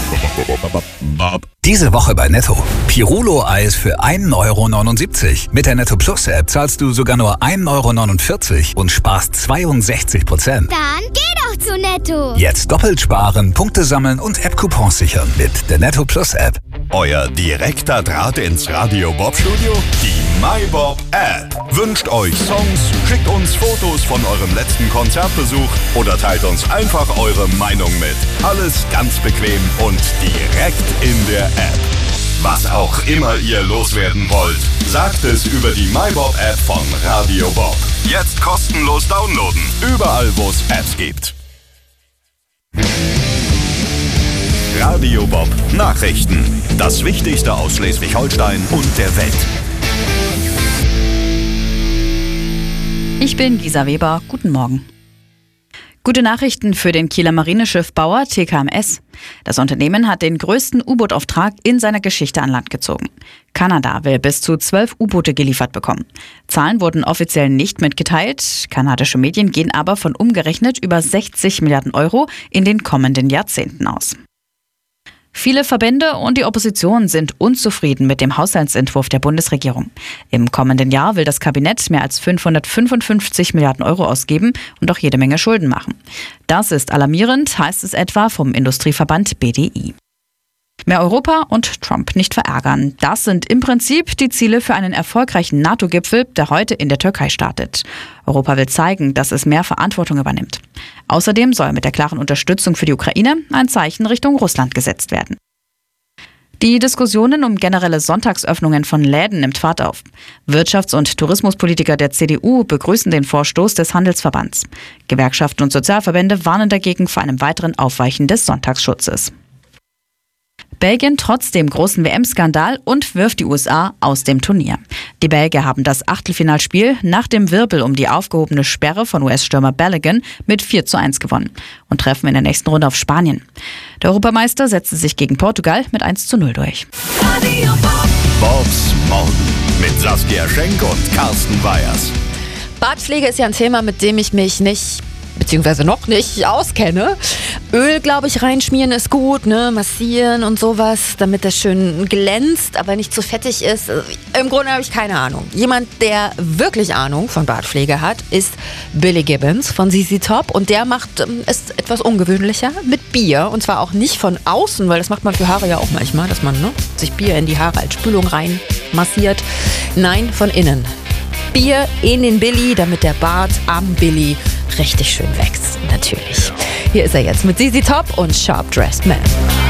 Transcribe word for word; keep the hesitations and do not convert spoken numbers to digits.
Diese Woche bei Netto. Pirulo-Eis für ein Euro neunundsiebzig. Mit der Netto Plus App zahlst du sogar nur ein Euro neunundvierzig und sparst zweiundsechzig Prozent. Dann geh doch zu Netto. Jetzt doppelt sparen, Punkte sammeln und App-Coupons sichern mit der Netto Plus App. Euer direkter Draht ins Radio Bob Studio? Die MyBob App. Wünscht euch Songs, schickt uns Fotos von eurem letzten Konzertbesuch oder teilt uns einfach eure Meinung mit. Alles ganz bequem und direkt in der App. Was auch immer ihr loswerden wollt, sagt es über die MyBob App von Radio Bob. Jetzt kostenlos downloaden, überall wo es Apps gibt. Radio Bob Nachrichten. Das Wichtigste aus Schleswig-Holstein und der Welt. Ich bin Gisa Weber. Guten Morgen. Gute Nachrichten für den Kieler Marineschiffbauer T K M S. Das Unternehmen hat den größten U-Boot-Auftrag in seiner Geschichte an Land gezogen. Kanada will bis zu zwölf U-Boote geliefert bekommen. Zahlen wurden offiziell nicht mitgeteilt. Kanadische Medien gehen aber von umgerechnet über sechzig Milliarden Euro in den kommenden Jahrzehnten aus. Viele Verbände und die Opposition sind unzufrieden mit dem Haushaltsentwurf der Bundesregierung. Im kommenden Jahr will das Kabinett mehr als fünfhundertfünfundfünfzig Milliarden Euro ausgeben und auch jede Menge Schulden machen. Das ist alarmierend, heißt es etwa vom Industrieverband B D I. Mehr Europa und Trump nicht verärgern. Das sind im Prinzip die Ziele für einen erfolgreichen NATO-Gipfel, der heute in der Türkei startet. Europa will zeigen, dass es mehr Verantwortung übernimmt. Außerdem soll mit der klaren Unterstützung für die Ukraine ein Zeichen Richtung Russland gesetzt werden. Die Diskussionen um generelle Sonntagsöffnungen von Läden nimmt Fahrt auf. Wirtschafts- und Tourismuspolitiker der C D U begrüßen den Vorstoß des Handelsverbands. Gewerkschaften und Sozialverbände warnen dagegen vor einem weiteren Aufweichen des Sonntagsschutzes. Belgien trotz dem großen W M-Skandal und wirft die U S A aus dem Turnier. Die Belgier haben das Achtelfinalspiel nach dem Wirbel um die aufgehobene Sperre von U S-Stürmer Balogun mit vier zu eins gewonnen und treffen in der nächsten Runde auf Spanien. Der Europameister setzte sich gegen Portugal mit eins zu null durch. Bobs Morgen mit Saskia Schenk und Carsten Weyers. Bartpflege ist ja ein Thema, mit dem ich mich nicht, beziehungsweise noch nicht auskenne. Öl, glaube ich, reinschmieren ist gut, ne? Massieren und sowas, damit das schön glänzt, aber nicht zu fettig ist. Im Grunde habe ich keine Ahnung. Jemand, der wirklich Ahnung von Bartpflege hat, ist Billy Gibbons von Z Z Top und der macht ähm, es etwas ungewöhnlicher mit Bier und zwar auch nicht von außen, weil das macht man für Haare ja auch manchmal, dass man ne, sich Bier in die Haare als Spülung rein massiert. Nein, von innen. Bier in den Billy, damit der Bart am Billy richtig schön wächst. Natürlich. Hier ist er jetzt mit Z Z Top und Sharp Dressed Man.